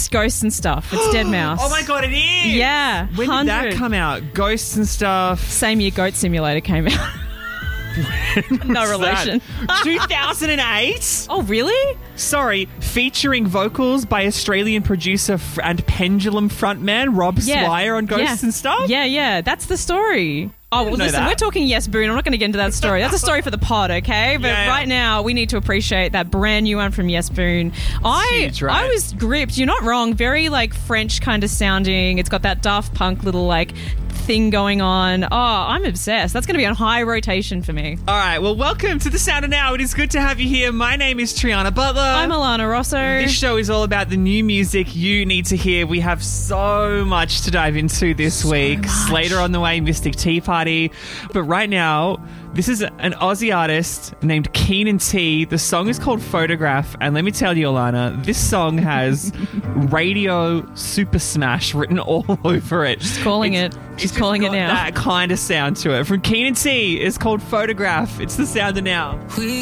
Ghosts and Stuff. It's Dead Mouse. Oh my God, it is! Yeah. When did that come out? Ghosts and Stuff. Same year Goat Simulator came out. No relation. 2008? Oh, really? Sorry, featuring vocals by Australian producer and Pendulum frontman Rob Swire on Ghosts and Stuff? Yeah. That's the story. Oh, well, listen, we're talking Yes Boone. I'm not going to get into that story. That's a story for the pod, okay? But right now, we need to appreciate that brand new one from Yes Boone. Huge, right? I was gripped. You're not wrong. Very, like, French kind of sounding. It's got that Daft Punk little, like, thing going on. Oh, I'm obsessed. That's going to be on high rotation for me. All right, well, welcome to The Sound of Now. It is good to have you here. My name is Triana Butler. I'm Alana Rosso. This show is all about the new music you need to hear. We have so much to dive into this week. Later on the way, Mystic Tea Party. But right now, this is an Aussie artist named Keenan T. The song is called Photograph. And let me tell you, Alana, this song has radio super smash written all over it. She's calling it. She's calling it now. That kind of sound to it. From Keenan T. It's called Photograph. It's The Sound of Now.